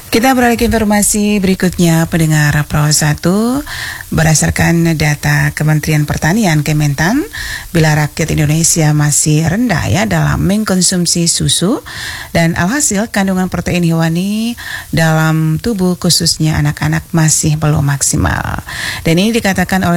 Kita beralih ke informasi berikutnya, pendengar Pro 1. Berdasarkan data Kementerian Pertanian Kementan, bila rakyat Indonesia masih rendah ya dalam mengkonsumsi susu, dan alhasil kandungan protein hewani dalam tubuh khususnya anak-anak masih belum maksimal. Dan ini dikatakan oleh